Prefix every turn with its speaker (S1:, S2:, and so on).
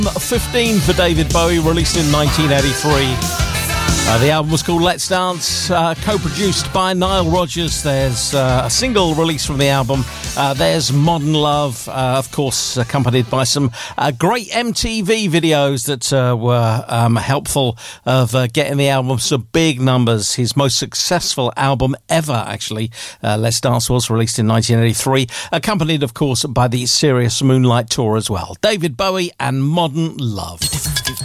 S1: 15 for David Bowie, released in 1983. The album was called Let's Dance, co-produced by Nile Rodgers. There's a single release from the album. There's Modern Love, of course, accompanied by some great MTV videos that were helpful of getting the album some big numbers. His most successful album ever, actually. Let's Dance was released in 1983, accompanied, of course, by the Serious Moonlight Tour as well. David Bowie and Modern Love.